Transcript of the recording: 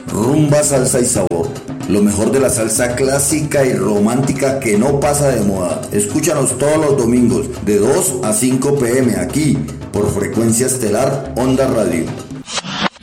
Rumba, salsa y sabor. Lo mejor de la salsa clásica y romántica que no pasa de moda. Escúchanos todos los domingos de 2 a 5 p.m. aquí por Frecuencia Estelar Onda Radio.